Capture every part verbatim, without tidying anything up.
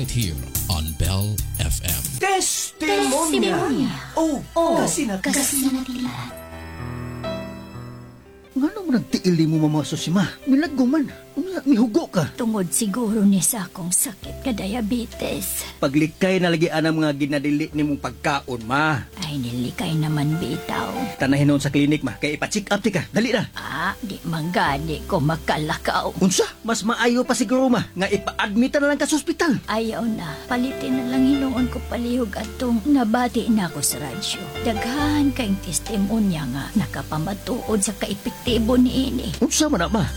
right here on Bell F M. Testimonya. Oh, Oh, kasi na kasi natila. Ngano mo nagtiili mo mamaso si ma? Milaggo man. Unya, mihugo ka. Tungod siguro ni sa akong sakit ka diabetes. Paglikay na lagi anang mga ginadili ni mong pagkaon, ma. Ay, nilikay naman bitaw. Tanahin noon sa klinik, ma. Kaya ipa-check up ti ka. Dali na. Ah, di manggani ko makalakaw. Unsa? Mas maayo pa siguro, ma. Nga ipa-admita na lang ka sa ospital. Ayaw na. Palitin na lang hinuon ko palihog atong nabati na ako sa radyo. Daghan kayong testimonya nga nakapamatuod sa kaepektibo ni ini. Unsa man na, ma?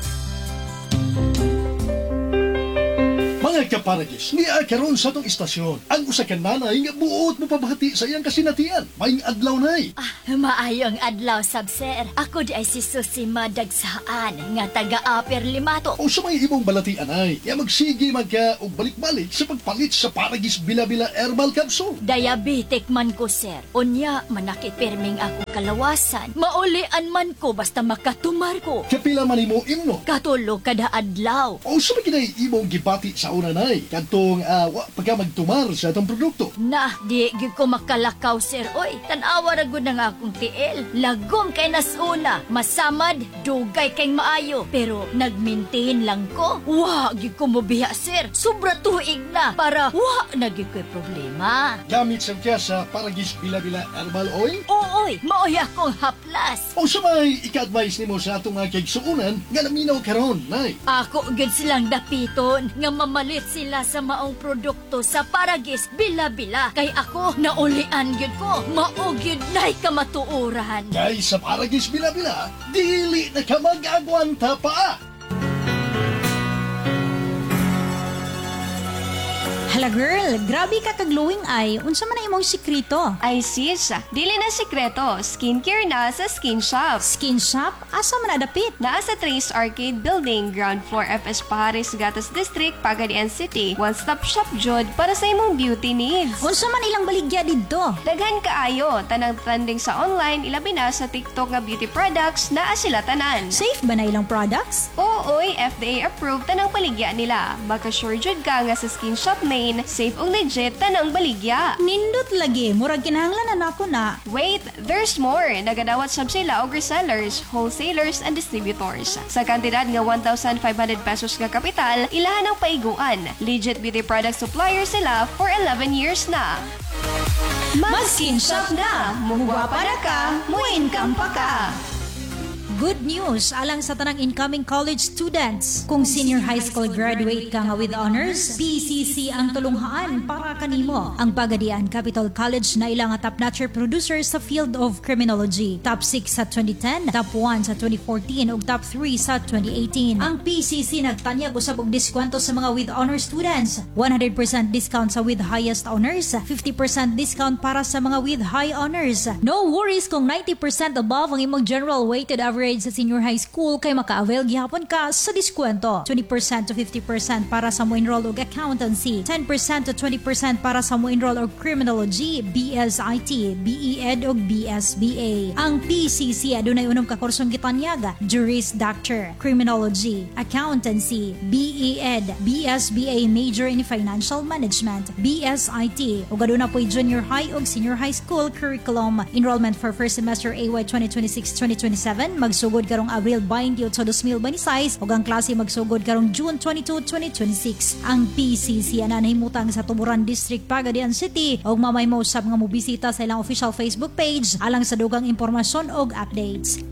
mga kaparagis, niya karon sa tong istasyon. Ang usa ka nanay nga buot mo pabahati sa iyang kasinatian. Maing adlaw nay. Ah, maayong adlaw, sab sir. Ako di ay si Susi Madagsaan nga taga-Upper Limato. O sa may imong balatian ay, ya magsige magka og balik-balik sa pagpalit sa Paragis Bila-Bila Herbal Capsule. Diabetic man ko, sir. Unya, manakit perming ako kalawasan. Maulian man ko basta makatumar ko. Kapila man imo imno. Katulog kada adlaw. O sa may kinay imong gibati sa una nay, kantong uh, pagka magtumar sa atong produkto. Na, di gyud ko makalakaw, sir. Oy, tanawa ra gud nga akong tiil. Lagom kay nasuna, masamad, dugay kay maayo. Pero nagmaintain lang ko. Wa gyud ko mobiya, sir. Sobra tuig na para wa na gyud ko'y problema. Gamit sa kya sa Paragis Bila-Bila Herbal Oil. Ooy, maoy akong haplas. O sa may ika-advise nimo sa atong mga kaigsuunan nga naminaw karon nay. Ako gyud silang dapiton nga mamalit sila sa maong produkto sa Paragis Bila-Bila. Kay ako naulian gyud ko. Mao gyud nay kamatuoran. Kay sa Paragis Bila-Bila, dili na ka mag-agwanta pa. Hala girl, grabe ka ka-glowing eye. Unsa man na imong sikrito? Ay sis, dili na sikreto. Skincare na sa Skin Shop. Skin shop? Asa man nadapit? Naa sa Trace Arcade Building, ground floor F S Pahares, Gatas District, Pagadian City. One-stop shop jud para sa imong beauty needs. Unsa man ilang baligya didto? Daghan kaayo, tanang trending sa online, ilabi na sa TikTok nga beauty products, naa sila tanan. Safe ba na ilang products? Ooy, F D A approved tanang baligya nila. Magka-sure jud ka nga sa Skin Shop main, safe ug legit tanang baligya. Nindot lagi, murag kinahanglan na ako na. Wait, there's more. Nagadawat sab sila og resellers, wholesalers, and distributors. Sa kantidad nga one thousand five hundred pesos nga kapital, ilahan ang paiguan. Legit beauty product supplier sila for eleven years na. Mag-Skin Shop na! Muhuwa para ka, muincome pa ka! Good news alang sa tanang incoming college students. Kung senior high school graduate ka nga with honors, P C C ang tulunghaan para kanimo. Ang Pagadian Capital College na ilang top-notcher producer sa field of criminology. Top six sa twenty ten, top one sa twenty fourteen ug top three sa twenty eighteen. Ang P C C nagtanyag usab og diskwento sa mga with honors students. one hundred percent discount sa with highest honors, fifty percent discount para sa mga with high honors. No worries kung ninety percent above ang imong general weighted average sa senior high school kay maka-avail gihapon ka sa diskwento. twenty percent to fifty percent para sa mo enroll og accountancy, ten percent to twenty percent para sa mo enroll og criminology, B S I T, B E Ed ug B S B A. Ang P C C adunay unom ka kursong gitanyaga: Juris Doctor, Criminology, Accountancy, B E Ed, B S B A Major in Financial Management, B S I T ug aduna po'y junior high ug senior high school curriculum. Enrollment for first semester A Y twenty twenty-six twenty twenty-seven magsugod karong Abril twenty-eight sa twenty twenty-six ug ang klase magsugod karong June twenty-two twenty twenty-six. Ang P C C ana nahimutang sa Tuburan District, Pagadian City ug mamay mo sab nga mobisita sa ilang official Facebook page alang sa dugang impormasyon ug updates.